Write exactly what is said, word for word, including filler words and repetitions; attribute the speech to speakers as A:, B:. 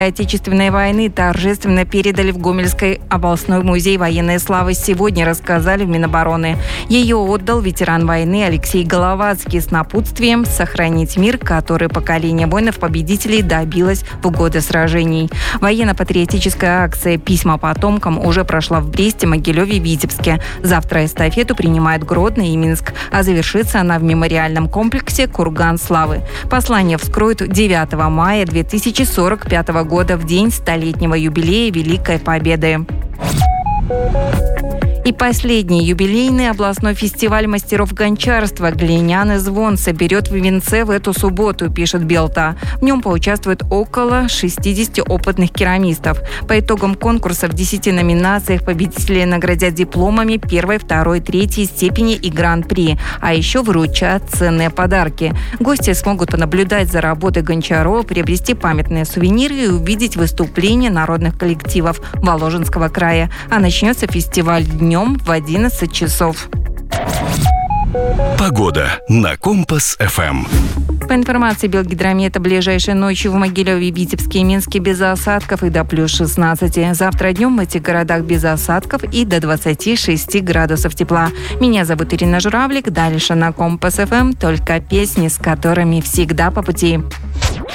A: Отечественной войны торжественно передали в Гомельский областной музей военной славы. Сегодня рассказали в Минобороны. Ее отдал ветеран войны Алексей Головацкий с напутствием сохранить мир, который поколение воинов-победителей добилось в годы сражений. Военно-патриотическая акция «Письма потомкам» уже прошла в Бресте, Могилеве, Витебске. Завтра эстафету принимают Гродно и Минск, а завершится она в мемориальном комплексе «Курган славы». Послание вскроют девятого мая две тысячи сорок пятого года. года в день столетнего юбилея Великой Победы. И последний юбилейный областной фестиваль мастеров гончарства «Глиняный звон» соберет в венце в эту субботу, пишет Белта. В нем поучаствует около шестидесяти опытных керамистов. По итогам конкурса в десяти номинациях победителей наградят дипломами первой, второй, третьей степени и гран-при. А еще вручат ценные подарки. Гости смогут понаблюдать за работой гончаров, приобрести памятные сувениры и увидеть выступления народных коллективов Воложенского края. А начнется фестиваль днем в одиннадцать часов.
B: Погода на Компас эф эм.
A: По информации Белгидромета, ближайшей ночью в Могилеве, Витебске и Минске без осадков и до плюс шестнадцати. Завтра днем в этих городах без осадков и до двадцати шести градусов тепла. Меня зовут Ирина Журавлик. Дальше на Компас эф эм только песни, с которыми всегда по пути.